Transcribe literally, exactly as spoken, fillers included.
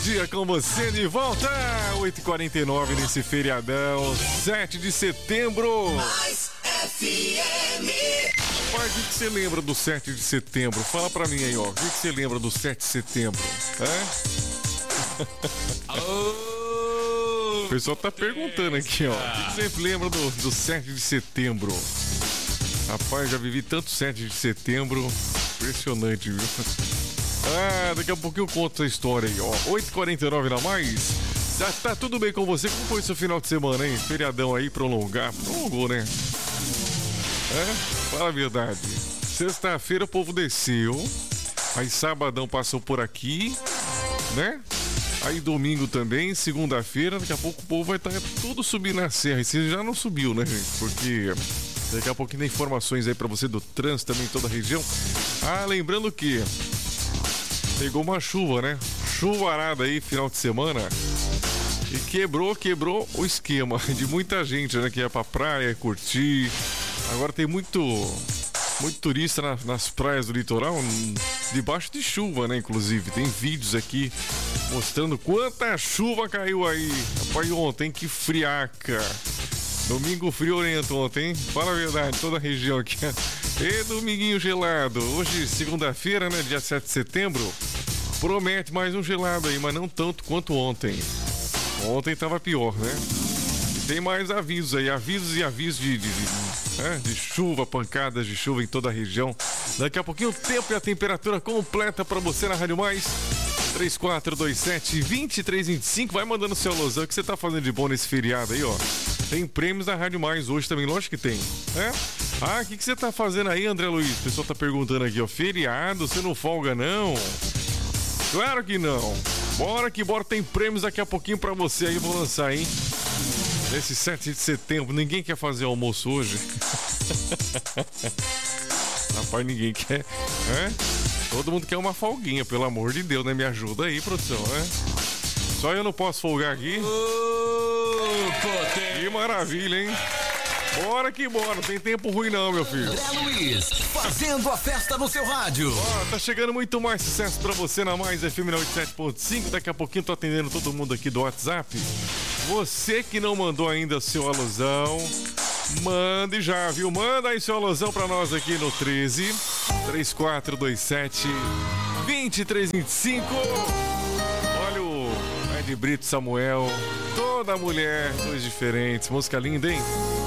Dia com você de volta, oito e quarenta e nove nesse feriadão, sete de setembro. Mais F M. Rapaz, o que você lembra do sete de setembro? Fala pra mim aí, ó. O que você lembra do sete de setembro? É? O pessoal tá perguntando aqui, ó. O que você lembra do, do sete de setembro? Rapaz, já vivi tanto sete de setembro. Impressionante, viu? Ah, daqui a pouquinho eu conto essa história aí, ó. oito e quarenta e nove na mais. Já tá tudo bem com você? Como foi seu final de semana, hein? Feriadão aí, prolongar. Prolongou, né? É? Fala a verdade. Sexta-feira o povo desceu. Aí sabadão passou por aqui, né? Aí domingo também, segunda-feira, daqui a pouco o povo vai estar tudo subindo na serra. E você já não subiu, né, gente? Porque daqui a pouquinho tem informações aí pra você do trânsito também em toda a região. Ah, lembrando que pegou uma chuva, né? Chuvarada aí, final de semana. E quebrou, quebrou o esquema de muita gente, né? Que ia pra praia, curtir. Agora tem muito, muito turista na, nas praias do litoral, debaixo de chuva, né? Inclusive, tem vídeos aqui mostrando quanta chuva caiu aí. Rapaz, ontem, que friaca. Domingo friorento ontem, hein? Fala a verdade, toda a região aqui. E dominguinho gelado. Hoje, segunda-feira, né? Dia sete de setembro. Promete mais um gelado aí, mas não tanto quanto ontem. Ontem tava pior, né? E tem mais avisos aí, avisos e avisos de, de, de, né? de chuva, pancadas de chuva em toda a região. Daqui a pouquinho o tempo e a temperatura completa pra você na Rádio Mais. três quatro dois sete, dois três dois cinco. Vai mandando o seu alusão. O que você tá fazendo de bom nesse feriado aí, ó? Tem prêmios da Rádio Mais hoje também, lógico que tem, né? Ah, o que, que você tá fazendo aí, André Luiz? O pessoal tá perguntando aqui, ó. Feriado, você não folga, não? Claro que não. Bora que bora, tem prêmios daqui a pouquinho pra você aí, vou lançar, hein? Nesse sete de setembro, ninguém quer fazer almoço hoje? Rapaz, ninguém quer, né? Todo mundo quer uma folguinha, pelo amor de Deus, né? Me ajuda aí, produção, né? Só eu não posso folgar aqui. Oh, que maravilha, hein? Bora que bora, não tem tempo ruim não, meu filho. André Luiz, fazendo a festa no seu rádio. Ó, tá chegando muito mais sucesso pra você na Mais F M oitenta e sete ponto cinco. Daqui a pouquinho tô atendendo todo mundo aqui do WhatsApp. Você que não mandou ainda seu alusão, mande já, viu? Manda aí seu alusão pra nós aqui no treze, três quatro dois sete, dois três dois cinco. Olha o Ed Brito Samuel, toda mulher, dois diferentes. Música linda, hein?